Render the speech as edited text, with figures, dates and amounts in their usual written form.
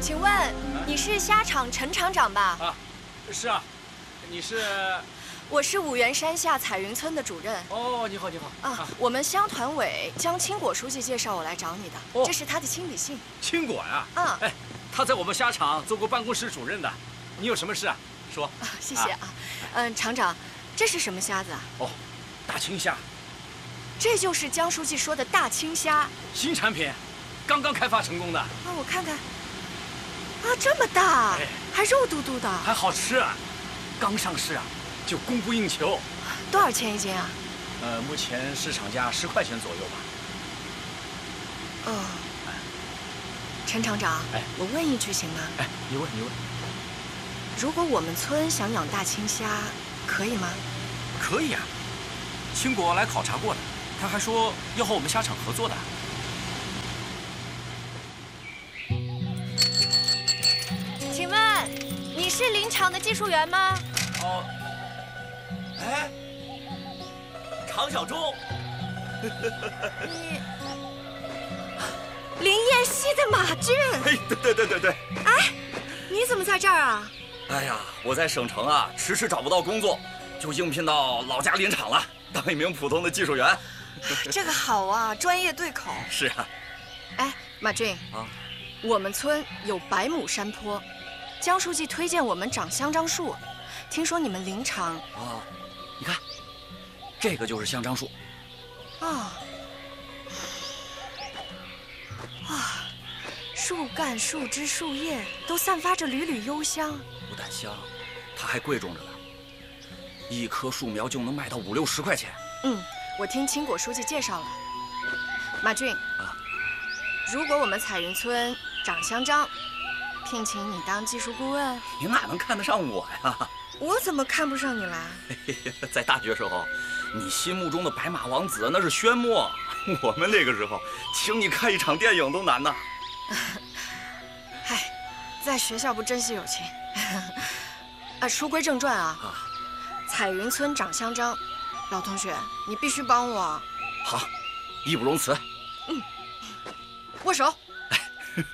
请问你是虾厂陈厂长吧？ 啊，是啊，你是？ 我是五原山下彩云村的主任。 哦，你好，你好。 我们乡团委江青果书记介绍我来找你的，这是他的亲笔信。 青果呀？哎，他在我们虾厂做过办公室主任的。你有什么事啊？说。 谢谢啊。厂长，这是什么虾子啊？ 哦，大青虾。 这就是江书记说的大青虾。 新产品，刚刚开发成功的。 我看看。这么大，还肉嘟嘟的， 还好吃啊！刚上市啊，就供不应求。 多少钱一斤啊？ 目前市场价10块钱左右吧。 陈厂长，我问一句行吗？ 你问。 如果我们村想养大青虾，可以吗？ 可以啊，青果来考察过的，他还说要和我们虾厂合作的。 请问你是林场的技术员吗？ 哎，常小忠， 你林彦熙的马俊？ 对。 哎，你怎么在这儿啊？ 哎呀，我在省城啊，迟迟找不到工作，就应聘到老家林场了，当一名普通的技术员。 这个好啊，专业对口。 是啊。 哎，马俊我们村有100亩山坡，江书记推荐我们长香樟树，听说你们林场你看，这个就是香樟树。 树干、树枝、树叶都散发着缕缕幽香。 不但香，它还贵重着呢。一棵树苗就能卖到50、60块钱。 我听青果书记介绍了。马俊如果我们彩云村长香樟，聘请你当技术顾问。 你哪能看得上我呀？ 我怎么看不上你啦？ 在大学时候，你心目中的白马王子那是宣墨，我们那个时候请你看一场电影都难呐。 嗨，在学校不珍惜友情。书归正传啊，彩云村长香樟，老同学，你必须帮我。 好，义不容辞。 握手。